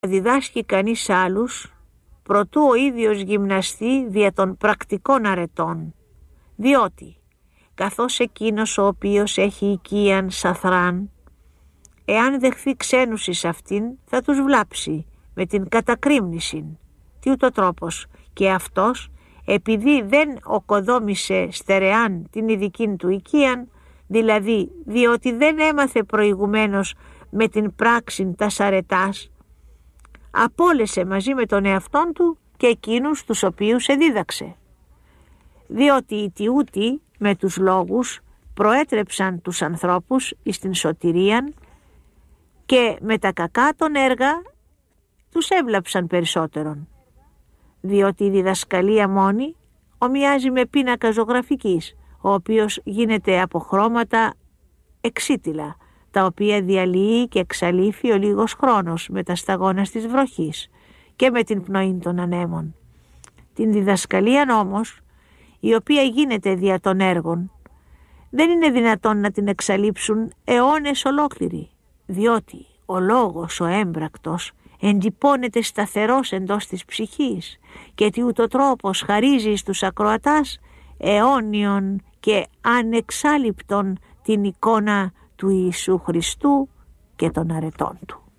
διδάσκει κανείς άλλους, προτού ο ίδιος γυμναστεί δια των πρακτικών αρετών, διότι καθώς εκείνος ο οποίος έχει οικίαν σαθράν, εάν δεχθεί ξένους εις αυτήν, θα τους βλάψει με την κατακρίμνησιν. Τι ούτω τρόπος και αυτός, επειδή δεν οκοδόμησε στερεάν την ειδικήν του οικίαν, δηλαδή διότι δεν έμαθε προηγουμένως με την πράξην τας αρετάς, απόλεσε μαζί με τον εαυτόν του και εκείνους τους οποίους εδίδαξε. Διότι οι τιούτοι με τους λόγους προέτρεψαν τους ανθρώπους εις την σωτηρίαν και με τα κακά των έργα τους έβλαψαν περισσότερον. Διότι η διδασκαλία μόνη ομοιάζει με πίνακα ζωγραφικής, ο οποίος γίνεται από χρώματα εξίτηλα, τα οποία διαλύει και εξαλείφει ο λίγος χρόνος με τα σταγόνας της βροχής και με την πνοή των ανέμων. Την διδασκαλία όμως, η οποία γίνεται δια των έργων, δεν είναι δυνατόν να την εξαλείψουν αιώνες ολόκληροι, διότι ο λόγος ο έμπρακτος εντυπώνεται σταθερός εντός της ψυχής και τι ούτω τρόπος χαρίζει στους ακροατάς αιώνιον και ανεξάλειπτον την εικόνα του Ιησού Χριστού και των αρετών του.